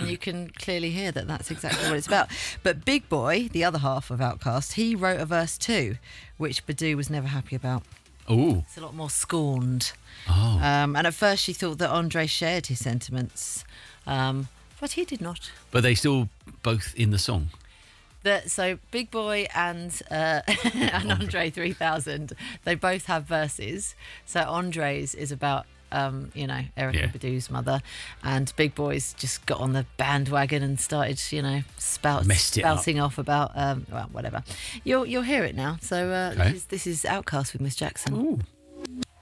and you can clearly hear that that's exactly what it's about. But Big Boy, the other half of Outkast, he wrote a verse too, which Badu was never happy about. Oh. It's a lot more scorned. Oh. And at first she thought that Andre shared his sentiments, but he did not. But they still both in the song. So Big Boy and Andre 3000, they both have verses. So Andre's is about Erykah Badu's mother, and Big Boy's just got on the bandwagon and started spouting off about whatever. You'll hear it now. So this is Outkast with Miss Jackson. Ooh.